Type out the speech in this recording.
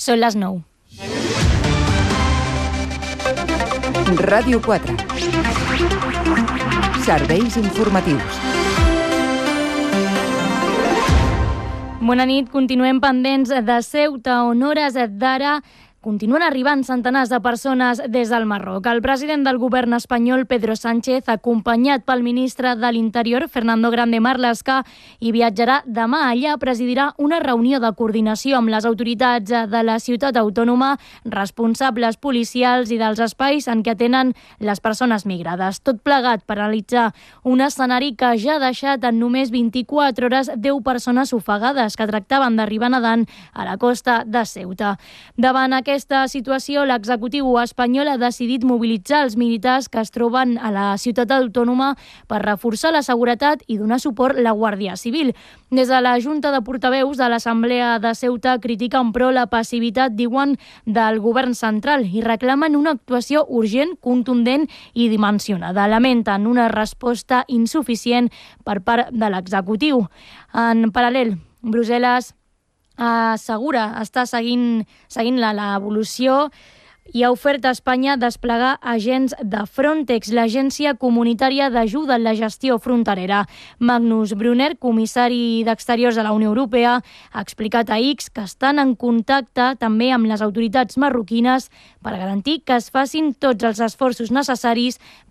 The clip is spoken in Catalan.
Són les 9. Ràdio 4. Serveis informatius. Bona nit, continuem pendents de Ceuta, on hores d'ara continuen arribant centenars de persones des del Marroc. El president del govern espanyol, Pedro Sánchez, acompanyat pel ministre de l'Interior, Fernando Grande Marlaska, hi viatjarà demà. Allà presidirà una reunió de coordinació amb les autoritats de la ciutat autònoma, responsables policials i dels espais en què atenen les persones migrades. Tot plegat per analitzar un escenari que ja ha deixat en només 24 hores 10 persones ofegades que tractaven d'arribar nedant a la costa de Ceuta. Davant aquesta situació, l'executiu espanyol ha decidit mobilitzar els militars que es troben a la ciutat autònoma per reforçar la seguretat i donar suport a la Guàrdia Civil. Des de la Junta de Portaveus de l'Assemblea de Ceuta critiquen, però, la passivitat, diuen, del govern central i reclamen una actuació urgent, contundent i dimensionada. Lamenten una resposta insuficient per part de l'executiu. En paral·lel, Brussel·les assegura està seguint l'evolució i ha ofert a Espanya desplegar agents de Frontex, l'agència comunitària d'ajuda en la gestió fronterera. Magnus Brunner, comissari d'Exteriors de la Unió Europea, ha explicat a X que estan en contacte també amb les autoritats marroquines per garantir que es facin tots els esforços necessaris